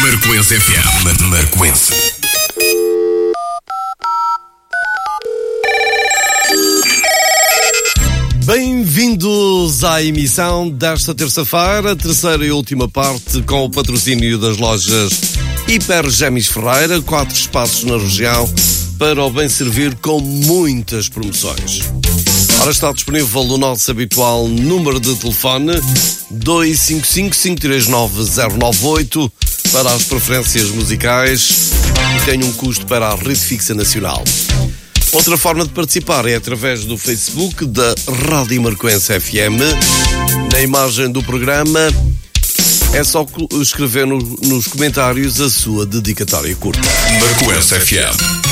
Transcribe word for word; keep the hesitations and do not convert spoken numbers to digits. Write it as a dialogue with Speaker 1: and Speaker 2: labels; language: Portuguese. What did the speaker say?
Speaker 1: Marcoense F M. Marcoense.
Speaker 2: Bem-vindos à emissão desta terça-feira, terceira e última parte, com o patrocínio das lojas Hiper Gemis Ferreira, quatro espaços na região para o bem servir com muitas promoções. Ora, está disponível o nosso habitual número de telefone dois cinco cinco, cinco três nove, zero nove oito para as preferências musicais e tem um custo para a rede fixa nacional. Outra forma de participar é através do Facebook da Rádio Marcoense F M. Na imagem do programa é só escrever no, nos comentários a sua dedicatória curta.
Speaker 1: Marcoense F M.